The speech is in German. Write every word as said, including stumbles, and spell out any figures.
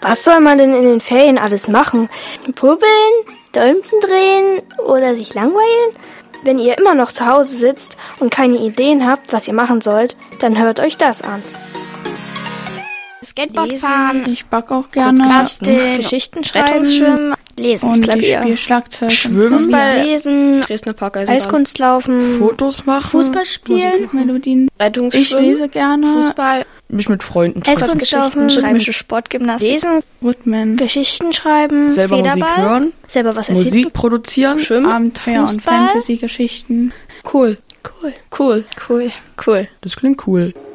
Was soll man denn in den Ferien alles machen? Pubbeln, Däumchen drehen oder sich langweilen? Wenn ihr immer noch zu Hause sitzt und keine Ideen habt, was ihr machen sollt, dann hört euch das an. Skateboard fahren, ich backe auch gerne, basteln, Geschichten schreiben, schwimmen, lesen, und Klavier, ich spiele Schlagzeug, schwimmen, Fußball, lesen, Dresdner Parkeisenbahn, Eiskunst laufen, Fotos machen, Fußball spielen, Melodien, Rettungsschwimmen, ich lese gerne, Fußball, mich mit Freunden treffen, Eiskunst laufen, rhythmische Sportgymnastik, lesen, Rhythmen, Geschichten schreiben, selber Federball, Musik hören, selber was erfinden, Musik produzieren, schwimmen, Abenteuer Fußball. und Fantasy-Geschichten. cool, cool, cool, cool, cool. das klingt cool.